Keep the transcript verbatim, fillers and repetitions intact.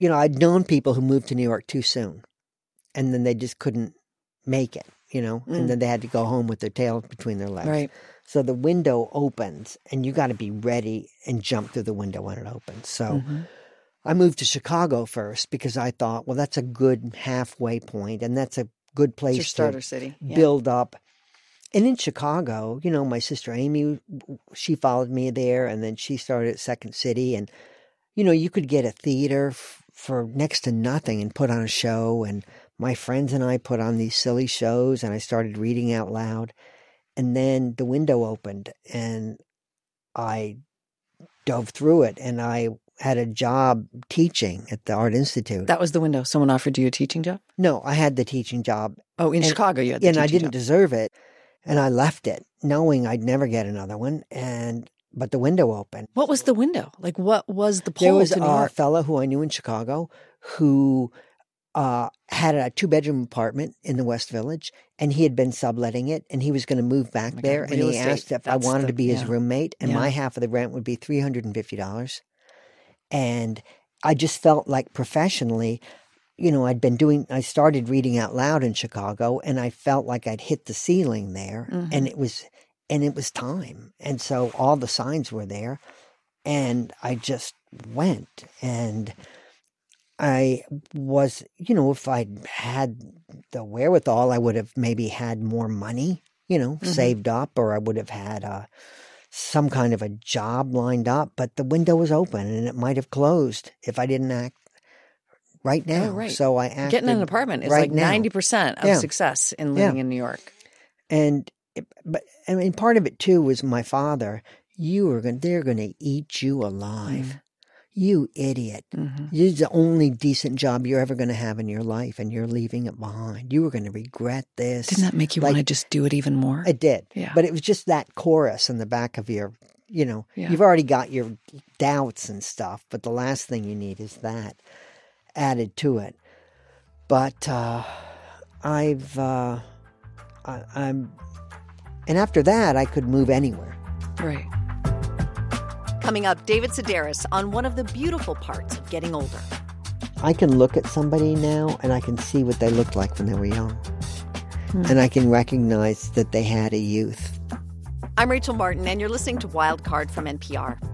you know, I'd known people who moved to New York too soon, and then they just couldn't make it, you know, Mm. and then they had to go home with their tail between their legs. Right. So the window opens, and you got to be ready and jump through the window when it opens. So Mm-hmm. I moved to Chicago first because I thought, well, that's a good halfway point, and that's a good place It's your starter to city. Yeah. build up. And in Chicago, you know, my sister Amy, she followed me there, and then she started at Second City, and you know, you could get a theater f- for next to nothing and put on a show. And my friends and I put on these silly shows, and I started reading out loud. And then the window opened, and I dove through it, and I had a job teaching at the Art Institute. That was the window. Someone offered you a teaching job? No, I had the teaching job. Oh, in And- Chicago you had the and teaching I didn't job. deserve it. And I left it knowing I'd never get another one. And but the window opened. What was the window? Like, what was the pull There was to New a York? fellow who I knew in Chicago who uh, had a two-bedroom apartment in the West Village, and he had been subletting it, and he was going to move back Oh my God, there. And real he estate, asked if I that's wanted the- to be his yeah. roommate, and Yeah. my half of the rent would be three hundred fifty dollars. And I just felt like professionally, you know, I'd been doing, I started reading out loud in Chicago, and I felt like I'd hit the ceiling there, Mhm. and it was, and it was time. And so all the signs were there, and I just went. And I was, you know, if I'd had the wherewithal, I would have maybe had more money, you know, Mhm. saved up, or I would have had uh, some kind of a job lined up. But the window was open, and it might have closed if I didn't act right now. Oh, right. So I acted Getting an apartment is right like now. ninety percent of Yeah. success in living Yeah. in New York. And it, but I mean, part of it too was my father. You were going, they're going to eat you alive. You idiot. Mm-hmm. This is the only decent job you're ever going to have in your life, and you're leaving it behind. You were going to regret this. Didn't that make you Like- want to just do it even more? It did. Yeah. But it was just that chorus in the back of your, you know, Yeah. you've already got your doubts and stuff, but the last thing you need is that added to it. But uh, I've, uh, I, I'm, and after that, I could move anywhere. Right. Coming up, David Sedaris on one of the beautiful parts of getting older. I can look at somebody now and I can see what they looked like when they were young. Hmm. And I can recognize that they had a youth. I'm Rachel Martin, and you're listening to Wild Card from N P R.